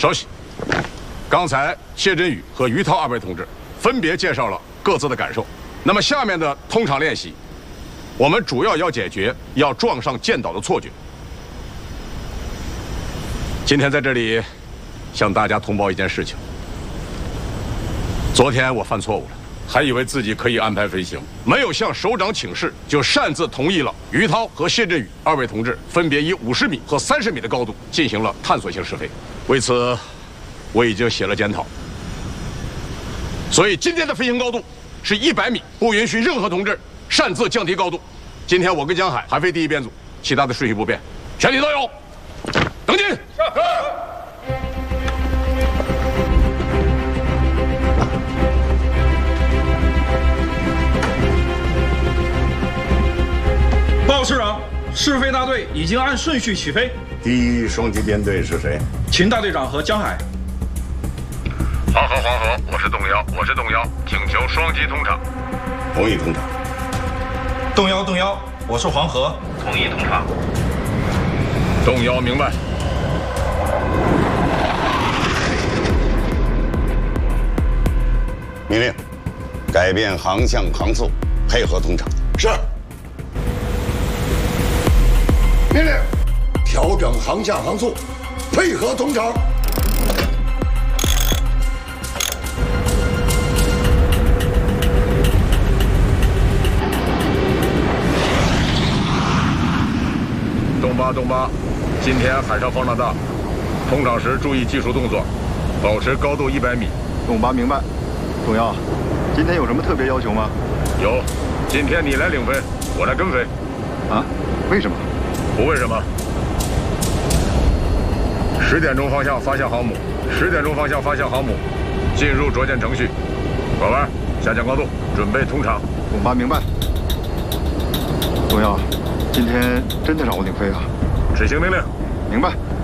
稍息，刚才谢振宇和于涛二位同志分别介绍了各自的感受。那么下面的通场练习，我们主要解决要撞上舰岛的错觉。今天在这里向大家通报一件事情。昨天我犯错误了，还以为自己可以安排飞行，没有向首长请示，就擅自同意了于涛和谢振宇二位同志分别以50米和30米的高度进行了探索性试飞。为此，我已经写了检讨。所以今天的飞行高度是100米，不允许任何同志擅自降低高度。今天我跟江海还飞第一编组，其他的顺序不变，全体都有。等紧。 报市长，试飞大队已经按顺序起飞。 第一双机编队是谁？ 秦大队长和江海。 黄河，我是动摇，请求双机通场。 同意通场。 动摇，我是黄河， 同意通场。 动摇，明白。 命令，改变航向航速，配合通场。 是。命令，调整航向航速，配合通场。 东八，今天海上风浪大，通场时注意技术动作，保持高度100米。 东八明白。东幺，今天有什么特别要求吗？ 有，今天你来领飞，我来跟飞。 啊？为什么？ 不为什么。10点钟方向发向航母，10点钟方向发向航母，进入着舰程序。拐弯，下降高度，准备通场。 东八明白。东幺，今天真的让我领飞啊？ 执行命令。 明白。